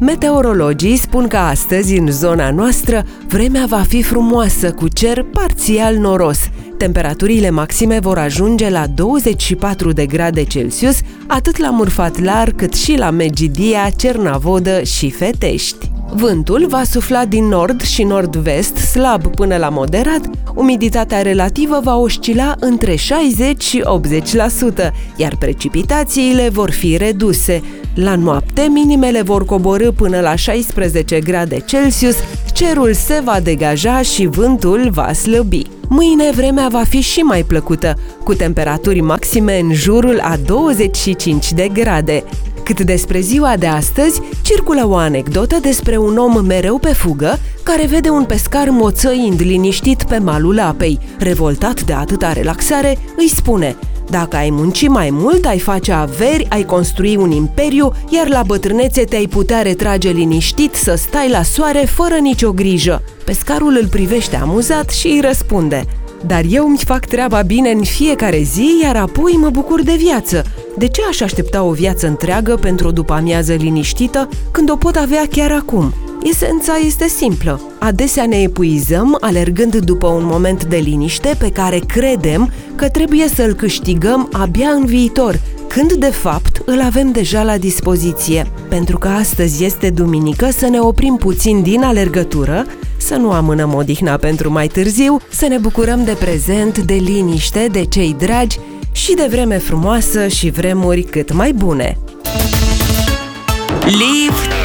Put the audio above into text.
Meteorologii spun că astăzi, în zona noastră, vremea va fi frumoasă, cu cer parțial noros. Temperaturile maxime vor ajunge la 24 de grade Celsius, atât la Murfatlar cât și la Megidia, Cernavodă și Fetești. Vântul va sufla din nord și nord-vest, slab până la moderat, umiditatea relativă va oscila între 60 și 80%, iar precipitațiile vor fi reduse. La noapte, minimele vor coborî până la 16 grade Celsius, cerul se va degaja și vântul va slăbi. Mâine vremea va fi și mai plăcută, cu temperaturi maxime în jurul a 25 de grade. Cât despre ziua de astăzi, circulă o anecdotă despre un om mereu pe fugă, care vede un pescar moțăind liniștit pe malul apei. Revoltat de atâta relaxare, îi spune: "Dacă ai munci mai mult, ai face averi, ai construi un imperiu, iar la bătrânețe te-ai putea retrage liniștit să stai la soare fără nicio grijă." Pescarul îl privește amuzat și îi răspunde: "Dar eu îmi fac treaba bine în fiecare zi, iar apoi mă bucur de viață. De ce aș aștepta o viață întreagă pentru o după-amiază liniștită, când o pot avea chiar acum?" Esența este simplă. Adesea ne epuizăm alergând după un moment de liniște pe care credem că trebuie să-l câștigăm abia în viitor, când de fapt îl avem deja la dispoziție. Pentru că astăzi este duminică, să ne oprim puțin din alergătură, să nu amânăm odihna pentru mai târziu, să ne bucurăm de prezent, de liniște, de cei dragi și de vreme frumoasă și vremuri cât mai bune. Live